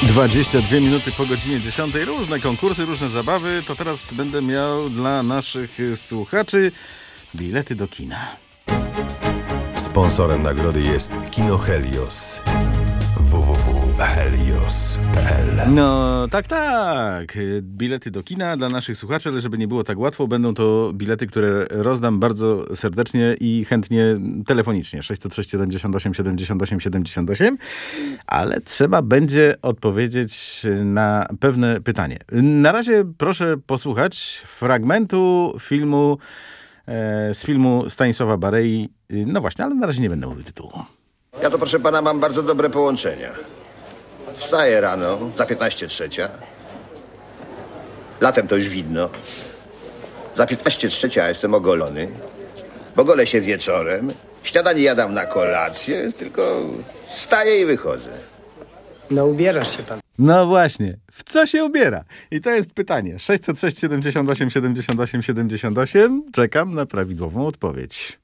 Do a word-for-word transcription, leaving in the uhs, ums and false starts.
dwadzieścia dwie minuty po godzinie dziesiątej. Różne konkursy, różne zabawy. To teraz będę miał dla naszych słuchaczy bilety do kina. Sponsorem nagrody jest Kino Helios. w w w kropka helios kropka p l. No tak, tak. Bilety do kina dla naszych słuchaczy, ale żeby nie było tak łatwo, będą to bilety, które rozdam bardzo serdecznie i chętnie telefonicznie. sześćset sześć siedemdziesiąt osiem siedemdziesiąt osiem siedemdziesiąt osiem. Ale trzeba będzie odpowiedzieć na pewne pytanie. Na razie proszę posłuchać fragmentu filmu e, z filmu Stanisława Barei. No właśnie, ale na razie nie będę mówił tytułu. Ja to, proszę pana, mam bardzo dobre połączenia. Wstaję rano, za piętnaście trzecia. Latem to już widno. Za piętnaście trzecia jestem ogolony. Bo golę się wieczorem. Śniadanie jadam na kolację, tylko wstaję i wychodzę. No ubierasz się pan. No właśnie, w co się ubiera? I to jest pytanie. sześćset sześć siedemdziesiąt osiem siedemdziesiąt osiem siedemdziesiąt osiem. Czekam na prawidłową odpowiedź.